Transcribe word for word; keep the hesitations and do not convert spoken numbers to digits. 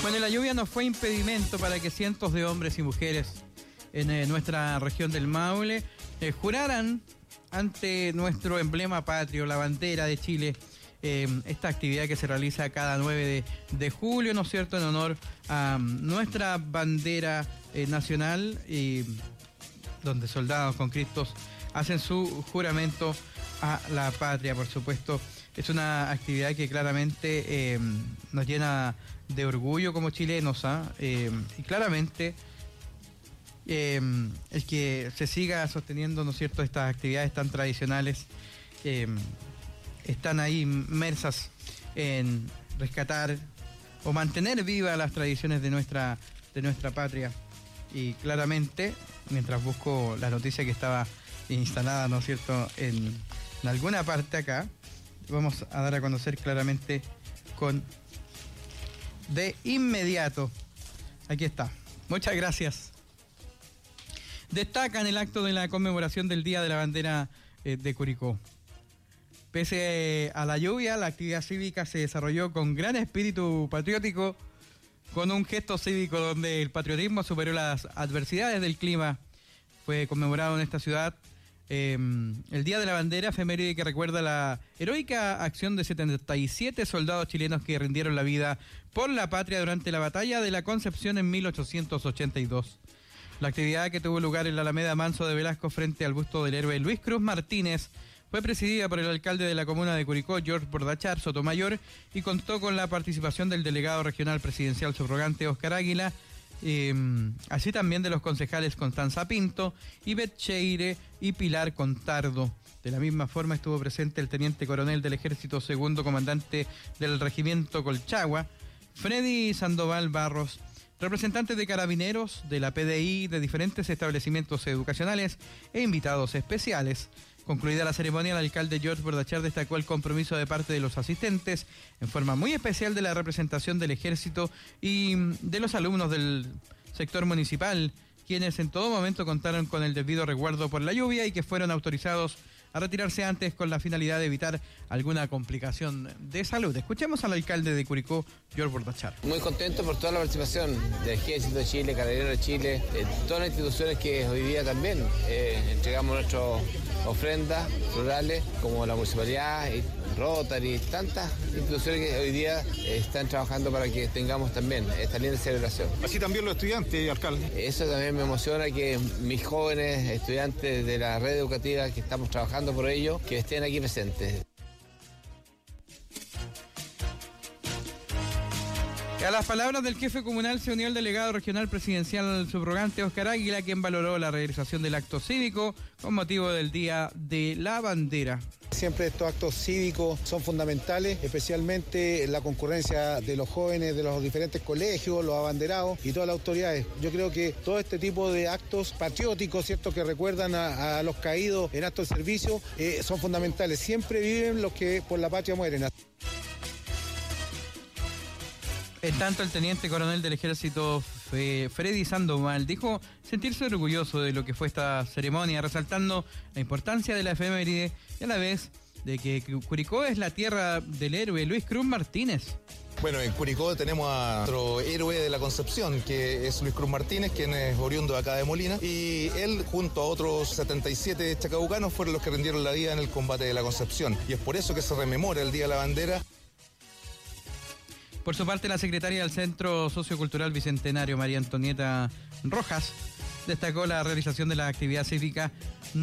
Bueno, la lluvia no fue impedimento para que cientos de hombres y mujeres en eh, nuestra región del Maule eh, juraran ante nuestro emblema patrio, la bandera de Chile, eh, esta actividad que se realiza cada nueve de, de julio, ¿no es cierto?, en honor a um, nuestra bandera eh, nacional, y donde soldados con Cristos hacen su juramento a la patria, por supuesto. Es una actividad que claramente eh, nos llena de orgullo como chilenos, ¿eh? Eh, y claramente eh, el que se siga sosteniendo, ¿no es cierto?, estas actividades tan tradicionales eh, están ahí inmersas en rescatar o mantener vivas las tradiciones de nuestra, de nuestra patria. Y claramente, mientras busco la noticia que estaba instalada, ¿no es cierto?, en, en alguna parte acá, vamos a dar a conocer claramente con de inmediato. Aquí está. Muchas gracias. Destaca en el acto de la conmemoración del Día de la Bandera eh, de Curicó. Pese a la lluvia, la actividad cívica se desarrolló con gran espíritu patriótico, con un gesto cívico donde el patriotismo superó las adversidades del clima. Fue conmemorado en esta ciudad Eh, el Día de la Bandera, efeméride que recuerda la heroica acción de setenta y siete soldados chilenos que rindieron la vida por la patria durante la batalla de la Concepción en mil ochocientos ochenta y dos. La actividad, que tuvo lugar en la Alameda Manso de Velasco frente al busto del héroe Luis Cruz Martínez, fue presidida por el alcalde de la comuna de Curicó, George Bordachar Sotomayor, y contó con la participación del delegado regional presidencial subrogante Oscar Águila, Eh, así también de los concejales Constanza Pinto, Ivette Cheire y Pilar Contardo. De la misma forma estuvo presente el teniente coronel del Ejército, segundo comandante del regimiento Colchagua, Freddy Sandoval Barros, representantes de carabineros, de la P D I, de diferentes establecimientos educacionales e invitados especiales. Concluida la ceremonia, el alcalde George Bordachar destacó el compromiso de parte de los asistentes, en forma muy especial de la representación del Ejército y de los alumnos del sector municipal, quienes en todo momento contaron con el debido resguardo por la lluvia y que fueron autorizados a retirarse antes con la finalidad de evitar alguna complicación de salud. Escuchemos al alcalde de Curicó, George Bordachar. Muy contento por toda la participación del Ejército de Chile, Carabineros de Chile, de todas las instituciones que hoy día también eh, entregamos nuestras ofrendas florales, como la Municipalidad, y Rotary, tantas instituciones que hoy día eh, están trabajando para que tengamos también esta linda celebración. Así también los estudiantes, alcalde. Eso también me emociona, que mis jóvenes estudiantes de la red educativa que estamos trabajando por ello, que estén aquí presentes. A las palabras del jefe comunal se unió el delegado regional presidencial subrogante Oscar Águila, quien valoró la realización del acto cívico con motivo del Día de la Bandera. Siempre estos actos cívicos son fundamentales, especialmente la concurrencia de los jóvenes de los diferentes colegios, los abanderados y todas las autoridades. Yo creo que todo este tipo de actos patrióticos, ¿cierto?, que recuerdan a, a los caídos en actos de servicio, eh, son fundamentales. Siempre viven los que por la patria mueren. En tanto, el teniente coronel del Ejército, Freddy Sandoval, dijo sentirse orgulloso de lo que fue esta ceremonia, resaltando la importancia de la efeméride y a la vez de que Curicó es la tierra del héroe Luis Cruz Martínez. Bueno, en Curicó tenemos a nuestro héroe de la Concepción, que es Luis Cruz Martínez, quien es oriundo de acá de Molina, y él junto a otros setenta y siete chacabucanos fueron los que rindieron la vida en el combate de la Concepción, y es por eso que se rememora el Día de la Bandera. Por su parte, la secretaria del Centro Sociocultural Bicentenario, María Antonieta Rojas, destacó la realización de la actividad cívica